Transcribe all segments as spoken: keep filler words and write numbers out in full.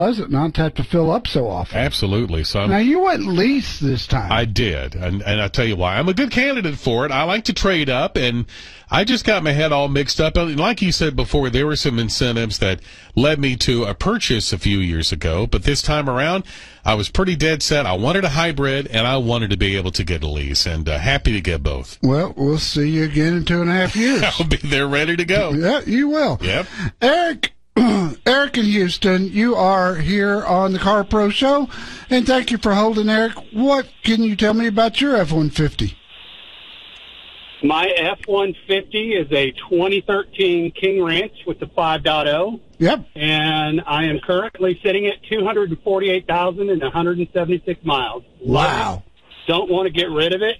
Doesn't not have to fill up so often. Absolutely. So I'm, now you went lease this time. I did, and and I tell you why. I'm a good candidate for it. I like to trade up, and I just got my head all mixed up. And like you said before, there were some incentives that led me to a purchase a few years ago, but this time around, I was pretty dead set. I wanted a hybrid, and I wanted to be able to get a lease, and uh, happy to get both. Well, we'll see you again in two and a half years. I'll be there ready to go. Yeah, you will. Yep. Eric. Eric in Houston, you are here on the Car Pro Show, and thank you for holding, Eric. What can you tell me about your F one fifty? My F one fifty is a twenty thirteen King Ranch with the five point oh. Yep. And I am currently sitting at two hundred forty-eight thousand one hundred seventy-six miles. Wow. Don't want to get rid of it.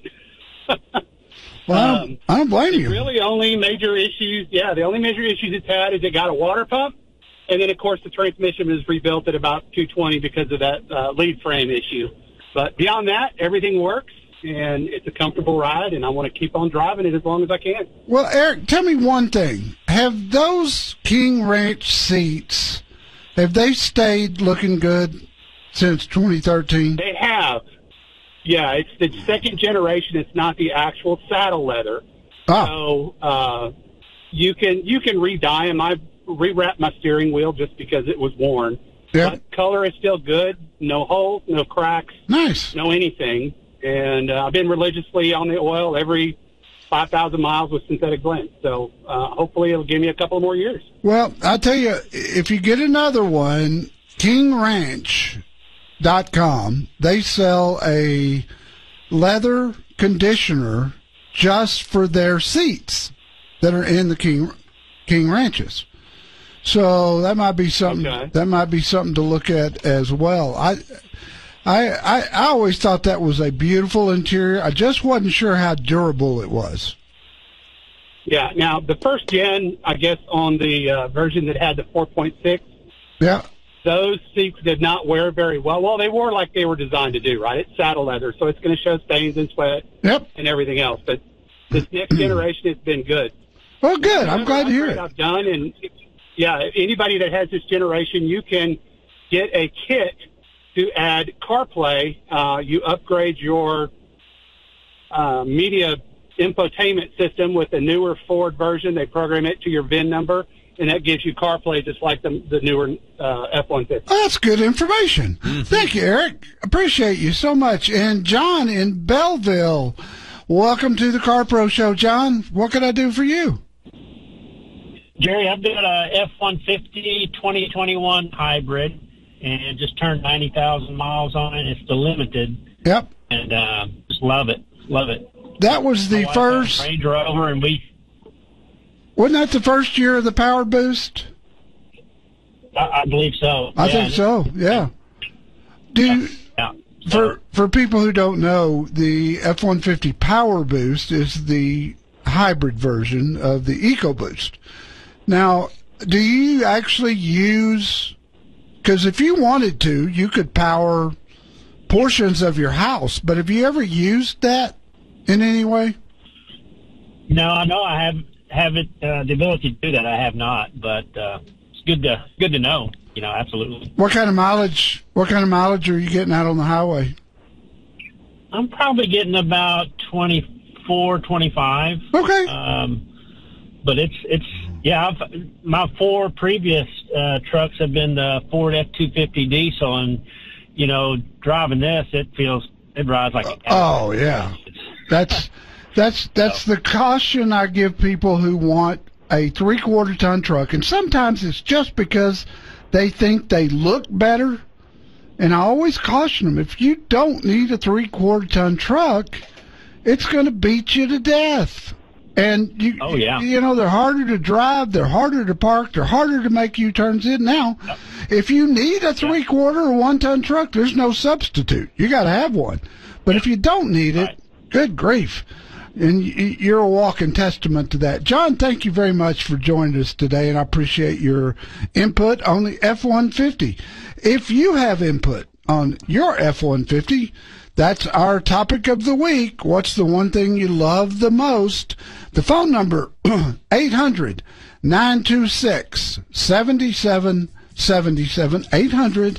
Well, um, I don't blame you. Really, only major issues, yeah, the only major issues it's had is it got a water pump. And then, of course, the transmission was rebuilt at about two twenty because of that uh, lead frame issue. But beyond that, everything works, and it's a comfortable ride, and I want to keep on driving it as long as I can. Well, Eric, tell me one thing. Have those King Ranch seats, have they stayed looking good since twenty thirteen? They have. Yeah, it's the second generation. It's not the actual saddle leather. Oh. So uh, you can you can re-dye them. I rewrapped my steering wheel just because it was worn. Yeah. But color is still good. No holes, no cracks. Nice. No anything. And uh, I've been religiously on the oil every five thousand miles with synthetic blend. So uh, hopefully it'll give me a couple more years. Well, I'll tell you, if you get another one, king ranch dot com, they sell a leather conditioner just for their seats that are in the King King Ranches. So that might be something. Okay. That might be something to look at as well. I, I, I, I always thought that was a beautiful interior. I just wasn't sure how durable it was. Yeah. Now the first gen, I guess, on the uh, version that had the four point six. Yeah. Those seats did not wear very well. Well, they wore like they were designed to do, right? It's saddle leather, so it's going to show stains and sweat. Yep. And everything else. But this next generation has been good. Well, good. I'm glad to hear it. I've done, and yeah, anybody that has this generation, you can get a kit to add CarPlay. Uh, you upgrade your uh, media infotainment system with a newer Ford version. They program it to your V I N number, and that gives you CarPlay just like the, the newer uh, F one fifty. Oh, that's good information. Mm-hmm. Thank you, Eric. Appreciate you so much. And John in Belleville, welcome to the Car Pro Show. John, what can I do for you? Jerry, I've got a F one fifty twenty twenty-one hybrid and just turned ninety thousand miles on it. It's the limited. Yep. And uh, just love it. Love it. That was the My first. wife Range Rover, and we. Wasn't that the first year of the Power Boost? I, I believe so. I yeah, think so, yeah. Do Yeah. yeah. So, for for people who don't know, the F one fifty Power Boost is the hybrid version of the EcoBoost. Now, do you actually use, because if you wanted to, you could power portions of your house, but have you ever used that in any way? no, I know I have have it uh, the ability to do that. I have not, but uh, it's good to good to know. You know, absolutely. What kind of mileage? What kind of mileage are you getting out on the highway? I'm probably getting about twenty-four, twenty-five. Okay. Um, but it's it's yeah. I've, my four previous uh, trucks have been the Ford F two fifty diesel, and you know, driving this, it feels it rides like a cat. Oh yeah, that's that's that's the caution I give people who want a three-quarter ton truck, and sometimes it's just because they think they look better. And I always caution them, if you don't need a three-quarter ton truck, it's going to beat you to death. And, you, oh, yeah. you know, they're harder to drive, they're harder to park, they're harder to make U-turns in. Now, yep. If you need a three-quarter or one-ton truck, there's no substitute. You got to have one. But if you don't need it, right. Good grief. And you're a walking testament to that. John, thank you very much for joining us today, and I appreciate your input on the F one fifty. If you have input on your F one fifty, that's our topic of the week. What's the one thing you love the most? The phone number, eight hundred, nine two six, seven seven seven seven, eight hundred